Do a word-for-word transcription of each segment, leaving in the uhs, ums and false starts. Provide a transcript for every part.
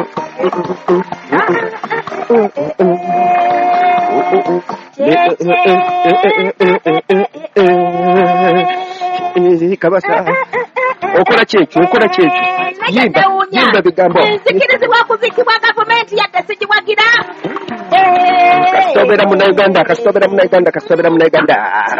Kabasa okola kyekyo okola kyekyo yimba yimba bigambo nzikirizibwa okuzikibwa gavumenti yadde sigiwagira kasitobera munauganda kasitobera munauganda kasitobera munauganda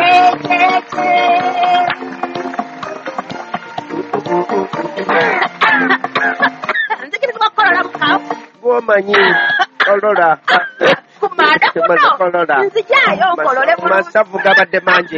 nzikirizibwa okukolola mukawo gwomanyi olola kumanda kuno nzijayo nkolole masavu gabadde mangi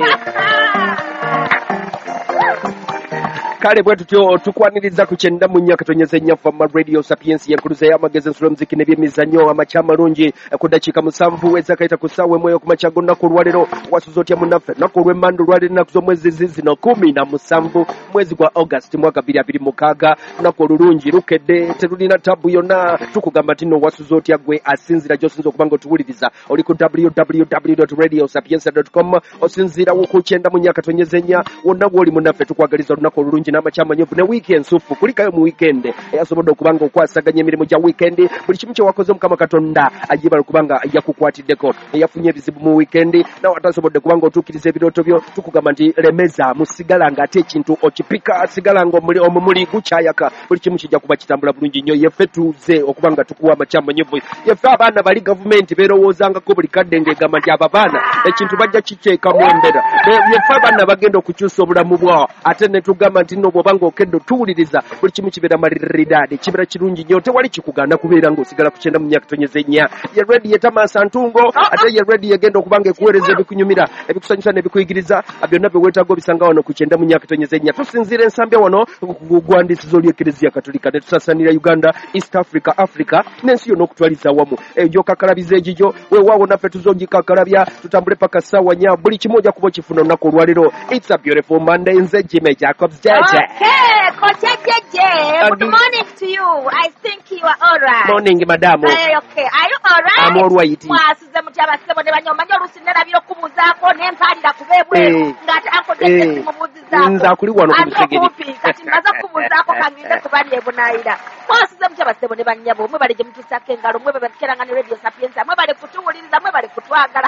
kale bwe tutyo tukwaniriza ku kyenda mu nnya katonyeza ennyaffa mu radio sapiensi yenkuluza y'amagezi ensolo muziki n'ebyemizannyo amakya amalungi ku ddakiika musanvu ezakayita ku ssaawa emu ku makya g'olunaku olwaleero wasuza otya munnaffe nnaku olw'emmanda olwaleero ennaku z'omwezi zino kumi na musanvu mwezi gwa august mwaka bbiri abiri mukaaga lunaku olulungi lukedde terulina tabu yonna tukugamba ti nno wasuza otya gwe asinzira gy'osinza okuba nga otuwuliriza oli ku w w w dot radio sapiensa dot com osinziirawo ku kyenda mu nnya katonyeza ennya wonna w'oli munnaffe tukwagaliza olunaku olulungi n'amakya amanyovu ne wiiki ensufu kulikayo mu wiikendi eyasobodde okuba nga okwasaganya emirimu gya wiikendi buli kimu kye wakoze mukama katonda ayebala okuba nga yakukwatiddeko eyafunye ebizibu mu wiikendi nawe atasobodde kuba nga otuukiriza ebirooto byo tukugamba nti lemeza musigala ng'ate ekintu okipika sigala nga omumuli gukyayaka buli kimu kijja kuba kitambula bulungi nnyo yeffe tuuze okuba nga tukuwa amakya amanyovu yeffe abaana bali gavumenti beerowoozangako buli kadde ng'egamba nti abo abaana ekintu bajja kiteekamu endera yeffe abaana bagenda okukyusa obulamu bwawo ate ne tugamba nti nno bw'obanga okedde otuwuliriza buli kimu kibeera maliridaadi kibeera kirungi nnyo tewali kikugaana kubeera ng'osigala ku kyenda mu nnya katonyeza ennya ye redi yetamaasa ntungo ate ye redi yegenda okuba nga ekuweereza ebikunyumira ebikusanyusa n'ebikuyigiriza byonna bye weetaaga obisanga wano ku kyenda mu nnya katonyeza ennya tusinziira ensambya wano ku ggwandiisizo ly'ekereziya katolika ne tusasanira uganda east africa africa n'ensi yonna okutwaliza awamu egyokakalabiza egigyo weewaawo naffe tuzogikakalabya tutambule paka ssaawa nnya buli kimu ojja kuba okifuna olunaku olwaleero it's a beautiful monday nze jime jacobs jeje okay kocha jeje good morning to you I think you are all right morning madam hey, okay are you all right I'm all right mwasize mutya basebo ne banyoma nyo lusi nerabiro kubuzaako nempalira kubebwe hey. ngati ako jeje hey. simubuzizaako nza kuli wano kubitegeri kati mbaza kubuzaako kanginde kubali ebunayira mwasize mutya basebo ne banyabo mwe bali jemutusake ngalo mwe babakeranga ne radio sapienza mwe bali kutuwuliriza mwe bali kutwagala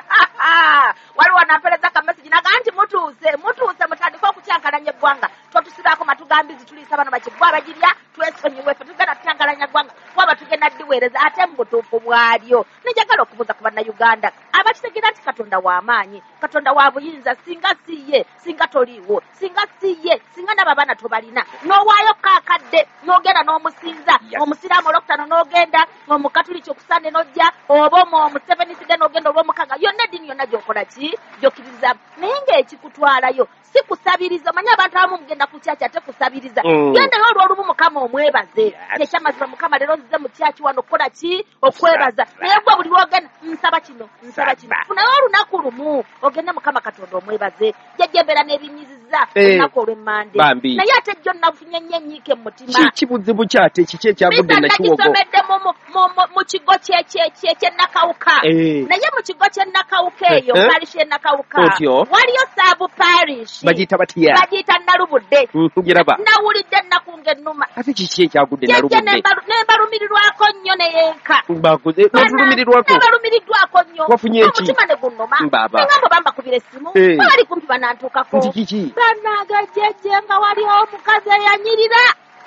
waliwo nampeleza ka message naganti mutuuse mutuuse mutandika okukyankalanya eggwanga twatusibako matugambizi tulisa bano bakigwa bagirya twesonyiwe ffe tugenda tutyankalanya ggwanga waba tugenda ddiweereza ate mubutuufu bwalyo nejagala okubuuza ku bannayuganda abakitegera nti katonda w'amaanyi katonda wa buyinza singa siye singa toliiwo singa siye singa n'ababaana tobalina n'owaayo kaakadde n'ogenda n'omusinza omusiraamu olwokutano n'ogenda omukatuliki okusande n'ojja oba omuseveniside n'ogenda olw'omukaaga yonna eddiini yonna gy'okola ki gy'okkiriza naye ng'ekikutwalayo si kusabiriza omanyi abantu abamu mugenda ku kyaki ate kusabiriza gendayo olw'olumu mukama omwebaze ekyamazima mukama leero nzize mu kyaki wano okukola ki okwebaza naye gwe buli lwogenda nsaba kino nsaba kino funayo olunaku lumu ogende mukama katonda omwebaze jejjembera n'ebinyiziza olunaku olw'emmande naye ate jjo nafunye nnyo enyiike mu mutima kibuzibu kyate kiki ekyagudde nakiwogo nakisomedde mu kigo kyennakawuka naye mu kigo kyennakawuka eyo parish y'ennakawuka waliyo saabu parish bagiyita batya bagiyita nalubudde ngiraba nawulidde ennaku ng'ennuma ate kiki ekyagudde nalubudde nembalumirirwako nnyo neyenka notulumirirwako nembalumirirwako nnyo wafunye eki omutima ne gunnuma mbaba neŋamba bambakubira essimu bali kumpi banantuukako nti kiki banaga jejje nga waliwo omukazi eyanyirira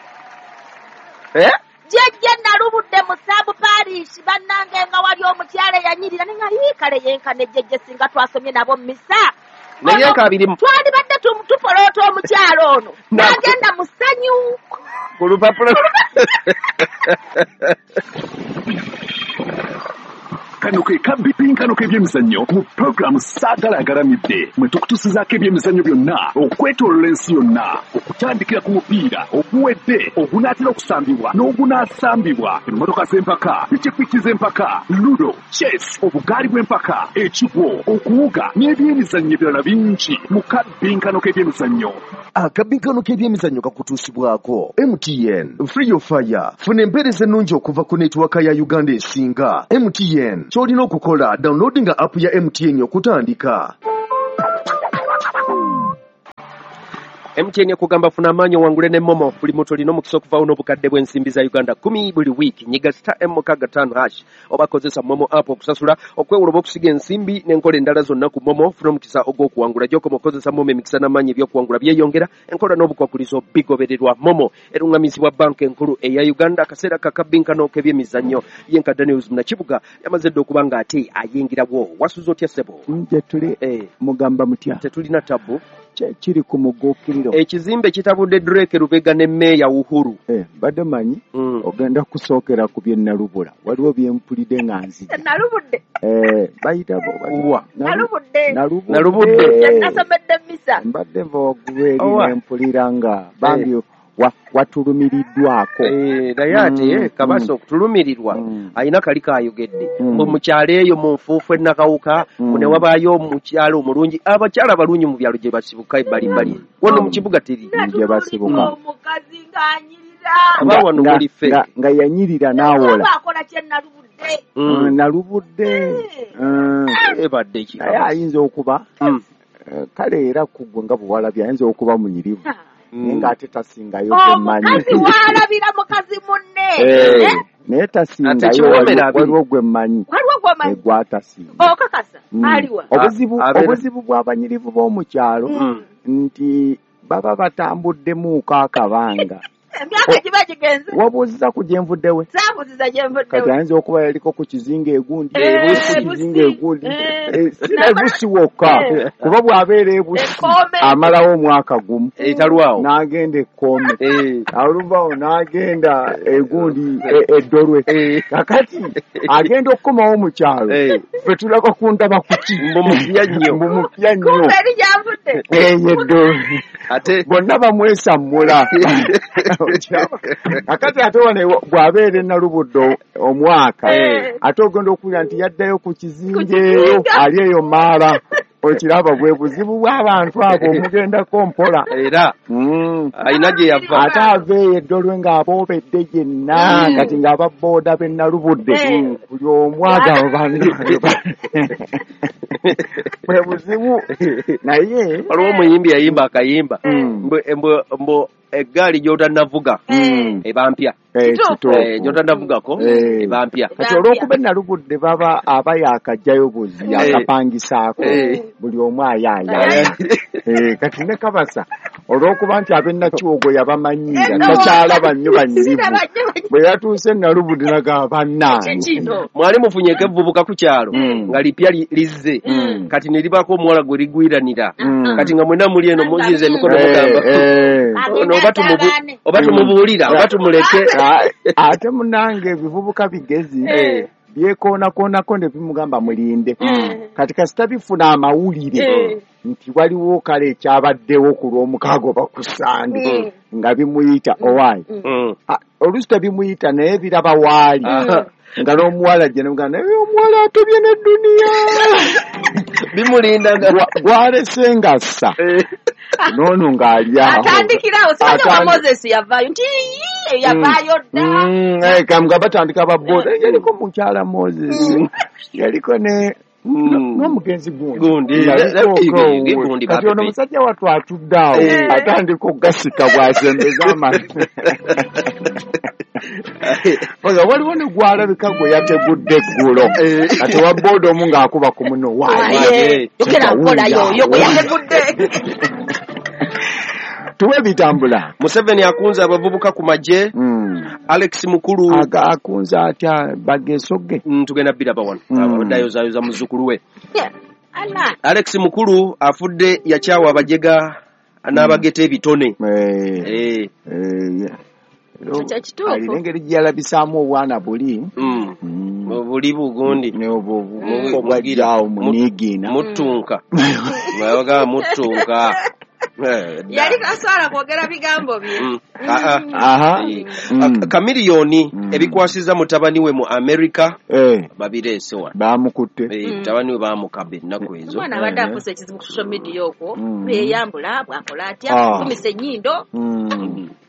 eh jejje nalubudde mu saabu parish bannange nga wali omukyala eyanyirira nenga yiikale yenka ne jejje singa twasomye nabo mu misa naye kabirimu twalibadde tupoloota omukyalo ono n'agenda mu ssanyu ku lupapula kano ke kabipinkano k'ebyemizannyo mu puroguramu saagala agaramidde mwe tukutusizaako ebyemizannyo byonna okwetoolola ensi yonna okutandikira ku mupiira oguwedde ogunaatera okusambibwa n'ogunaasambibwa emmotoka z'empaka pikipiki z'empaka ludo chess obugaali bw'empaka ekigwo okuwuga n'ebyemizannyo ebirala bingi mu kabinkano k'ebyemizannyo akabinkano k'ebyemizannyo kakutuusibwako M T N free of fire funa empeereza ennungi okuva ku netiwaka ya Uganda esinga M T N ky'olina okukola downloadinga app ya M T N okutandika M T N yakugamba funa amaanyi owangule ne Momo buli muntu olina omukisa okuvaawo n'obukadde bw'ensimbi za Uganda kumi buli wiiki nyiga star M mukaga ttaano hash oba kozesa Momo app okusasula okwewoloba okusiga ensimbi n'enkola endala zonna ku Momo funa omukisa ogw'okuwangula gy'okoma okozesa Momo emikisa n'amaanyi eby'okuwangula byeyongera enkola n'obukwakulizo bigobererwa Momo eruŋŋamizibwa banka enkulu eya Uganda akaseera kakabinkano k'ebyemizannyo yenka Daniels Munakibuga yamaze dda okuba ng'ate ayingirawo wasuza otya ssebo nje tuli eh mugamba mutya tetulina tabu kiri ku muguukiriro ekizimbe kitabudde Drake Lubega ne Meya Uhuru eh badde manyi mm. ogenda kusookera ku bye nalubula waliwo byempulidde nga nzije nalubudde eh bayita bo wa nalubudde nalubudde nalubudde nasomedde misa mbadde vogweri nempulira nga bambi eh. wa watulumiriddwako eh naye ate mm. kabasa okutulumirirwa mm. ayina kali kayogedde mm. mu mukyalo eyo mu nfuufu ennakawuka mm. ne wabaayo omukyalo omulungi abakyala abalungi mu byalo gye basibuka bali bali mm. wano mu kibuga teri gye basibuka omukazi ng'anyirira aba wano muli fe nga yanyirira n'awola akola kye nalubudde mm. nalubudde ebadde ki naye ayinza okuba kale era kugwe nga bwewalabye ayinza okuba munyirivu naye ng'ate tasingayo gwemanyi omukazi waalabira mukazi munne naye tasingayo waliwo gwemanyi waliwo gwemanyi gwatasinga okakasa aliwa obuzibu bw'abanyirivu b'omukyalo nti baba batambuddemu akabanga emyaka giba gigenze wabuuziza ku gye nvuddewe saabuuziza gye nvuddewe kati ayinza okuba yaliko ku kizinga egundi kizinga egundi sina ebusi wokka kuba bw'abeera ebusi amalawo omwaka gumu etalwawo n'agenda ekkoome aluvaawo n'agenda egundi eddolwe kakati agenda okukomawo mu kyalo fe tulaba ku ndaba kuki mbumupya nnyo mbumupya nnyo eri gyavudde eddolwe ate bonna bamwesammula akati ate wane bw'abeera ennalubudde omwaka ate ogenda okuwulira nti yaddayo ku kizinga eyo ali eyo maara okiraba bwe buzibu bw'abantu abo omugendako mpola era ayina gye yava ate aveeyo eddolwe ng'aboobedde yenna kati ng'ababooda b'ennalubudde buli omwaga bwe buzibu naye waliwo omuyimbi yayimba akayimba mbu eggaali gy'otannavuga eba mpya gy'otannavugako eba mpya kati olw'okuba ennalubudde baba aba yaakajjayo buzi yakapangisaako buli omu ayaaya kati ne kabasa olw'okuba nti ab'ennakiwogo yabamanyiira takyalaba nnyo banyirivu bwe yatuuse ennalubudde naga bannange mwali mufunyeko evvubuka ku kyalo nga lipya lizze kati ne libaako omuwala gwe ligwiranira kati nga mwenna muli eno muziza emikono mugamba oba tumubuulira oba tumuleke ate munange ebivubuka bigezi byekoonakoonako ne bimugamba mulinde kati kasita bifuna amawulire nti waliwo kale ekyabaddewo ku lw'omukaaga oba ku ssande nga bimuyita owaayi oluusi tebimuyita naye biraba waali nga n'omuwala gye nemugamba naye omuwala atobye n'edduniya bimulinda gwalese ngassa noono ng'ali aho atandikirawo sibanya Moses yavaayo nti yavaayo dda kamuga batandika babooda yaliko mukyala Moses yaliko ne n'omugenzi gundi kati ono musajja wattu atudde awo atandika okugasika bw'asembeza amata oza waliwo ne gwalabika gwe yategudde eggulo kati wabooda omu ng'akuba ku muno waaye yogera nkolayo yo gwe yategudde tuwe bitambula. Museveni akunza abavubuka ku magye. Mm. Alex Mukulu aga akunza atya bagesoge. Mm, tugenda biraba wano. Mm. Abadayo zayo za muzukulu we. Yeah. Ala. Alex Mukulu afudde yakyawa abajega n'abagete ebitone. Eh. Eh. Eh. Chachituko. Alingeri jala bisamu obwana buli. Mm. Mm. Buli bugundi. Ne obo bwagira omunigina. Mutunka. Mwaga mutunka. Yali kaswala kwogera bigambo bye. Mm. Aha. Aha. Mm. Kamiliyoni mm. ebikwasiza mutabani we mu America. Eh. Babirese wa. Bamukutte. Eh, mutabani we bamukabe nako ezo. Mwana abadde akuse ekizibu ku social media okwo. Beyambula bwakola atya kumise nnyindo. Mm.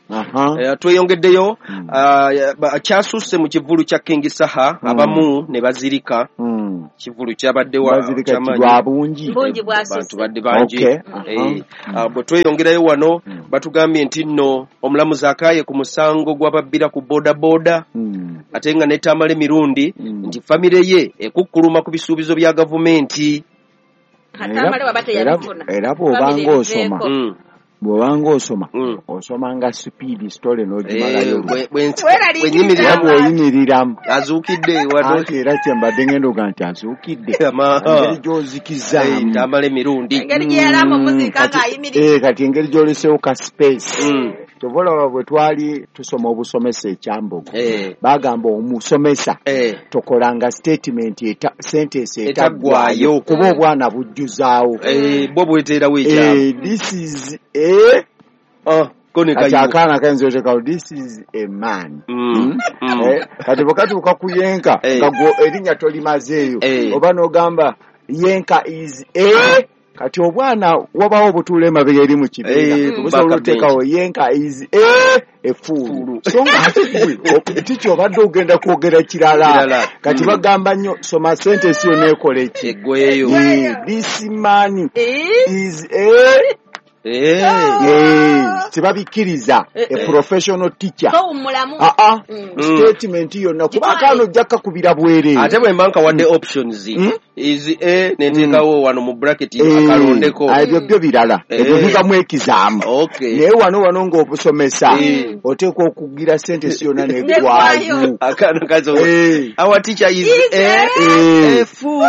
Aha. Eh, tweyongeddeyo uh, kyasusse mu kivulu kya King Saha abamu ne bazirika Mm. kivulu kyabadde wa Bazirika kyamanyi. kibwa bungi. bungi Bantu bwasusse badde bangi. Okay. Eh, uh, bwe tweyongerayo wano batugambye nti nno omulamuzi akaaye ku musango gw'ababbira ku boda boda Mm. ate nga netamala emirundi Mm. nti famire ye ekukkuluma ku bisuubizo bya gavumenti. katamale waba teyabifuna Era bw'obanga osoma Mm. bw'obanga osoma Mm. osomanga speed story Eh, n'ogimalayo bwe- bwe- Weeraliikiriza. bwenyimirira era bw'oyimiriramu azuukidde wano anti era kyembadde ngenda oga nti azuukidde Ama- engeri gy'ozikizaamu ntamala emirundi. engeri gye yalamu omuzika Kati- ng'ayimiridde eh, kati engeri gy'olesewo ka space Mm. tobolaba bwe twali tusoma obusomesa ekyambogo Eh. bagamba omusomesa Eh. tokolanga statement eta sentence Etaggwaayo. etaggwaayo kuba obwana bujjuzaawo Eh, bwo bweterawo ekyamu. Eh, this is a Ah, ko ne kati kayiwa. akaana kayinza otekawo this is a man Mm, mm. Eh, kati bwekatuuka ku yenka Eh. nga gwe erinnya tolimazeeyo Eh. oba n'ogamba yenka is a kati obwana wabawo obutuula emabega eri mu kibiina Eh, obusobola back bench. oteekawo yenka is a efuulu Fulu. so nga ate gwe ti kyobadde ogenda kwogera kirala Kirala. kati Mm. bagamba nnyo soma sentence yo neekola eki Eggweyo. Eh, this man Eh? is a Eh. Eh, tebabikkiriza a professional teacher towummulamu aa Mm. statement yonna kuba Gitwale. akaana ojja kakubira bwereere Ate bwe mba nkawadde options Mm. is A nenteekawo wano mu bracket Eh, akalondeko. ebyo byo birala Eh. ebyo bibamu ekizaamu Okay. naye wano wano ng'obusomesa Mm. oteekwa okugira sentence yonna Neggwayo. neggwayo Akaana kazo. Eh. Our teacher is Is A. Eh. A fool.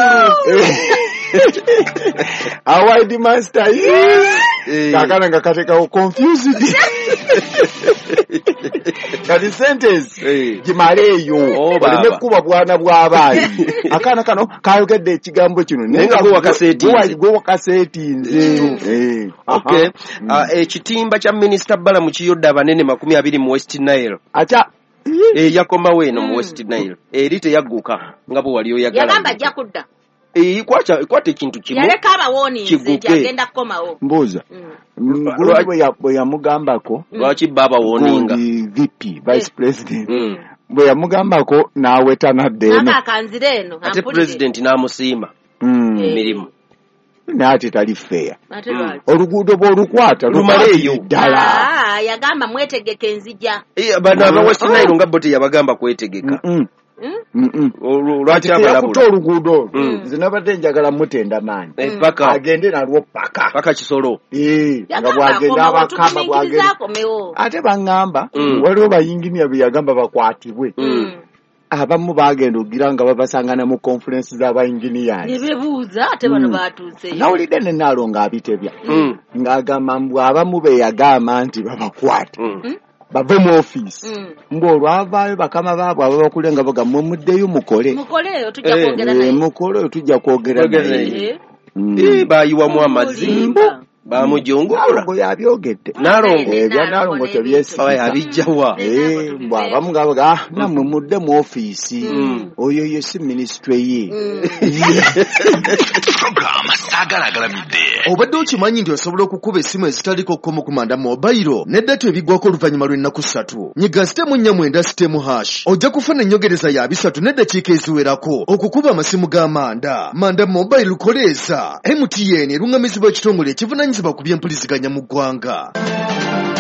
our headmaster is Eh. kakana nga katekawo confused kati sentence Eh. gimaleeyo Oh, baba. oleme kuba bwana bw'abaana akaana kano kayogedde ekigambo kino Naye nga gwe wakaseetinze. gwe wakaseetinze Eh. Okay. Aha. Ah, ekitimba kya Minisita Bala mu kiyodde abanene makumi abiri mu West Nile. ata Eh, yakomawo eno mu West Nile. Eri teyagguka nga bwe wali oyagala. yagamba ajja kudda Eh, kwata kwata ekintu kimu. yaleka abawoninze nti Kiguke. agenda kukomawo mbuuza Mm. gundi bwe ya- bwe yamugambako Lwaki baba woninga? gundi V P vice president Mm. bwe yamugambako n'aweta nadde eno nakakanzire eno Ate ampulire. president n'amusiima Mm. Eh. emirimu. naye ate tali feya Ate lwaki? oluguudo bw'olukwata Lumaleeyo. ddala Ah, yagamba mwetegeke nzija Eh, bano aba West Nile nga bo teyabagamba kwetegeka. Mm-mm. Mm? Mm-mm. Olwo- Lwaki teyakuta abalabula? oluguudo Mm. nze nabadde njagala mutenda maanyi Eh, paka agende nalwo paka paka kisolo. Eh, nga yagamba bwagenda akomawo abakamba bwagenda tutumingiriza akomewo ate baŋŋamba Mm. waliwo bayinginiya be yagamba bakwatibwe Mm. abamu bagenda ogira nga babasangana mu conference z'abayinginiya nebebuuza ate bano Mm. batuuseyo nawulidde nenaalo ng'abitebya Mm. ng'agamba mbu abamu be yagamba nti babakwate Mm. bave mu ofiisi Mm. ng'olwavaayo bakama baabwe ababakule nga baga mwe muddeyo mukole mukoleyo tujja Eh, kwogera Eh, naye mukole oyo tujja kwogera Kwogera naye naye. Eh, Mm. Eh, bayiwamu amazzi. Bulimba. Bamujongoola. nalongo yabyogedde Nalongo. Eh, bya Nalongo tebyesiga. Oya abijjawa. Eh, mbw abamu nga baga ah, nammwe mudde mu ofiisi Mm. oyo ye si minisitule ye Mm. Program Sagala agalamidde. obadde okimanyi nti osobola okukuba essimu ezitaliko kkomo ku manda mobayiro n'eddata ebigwako oluvannyuma lw'ennaku ssatu nyiga sitemu nnya mwenda sitemu hash ojja kufuna ennyongereza ya bisatu n'eddakiika eziwerako okukuba amasimu g'amanda manda mobayiro koleeza M T N eruŋŋamizibwa ekitongole ekivunanyizibwa ku by'empuliziganya mu ggwanga.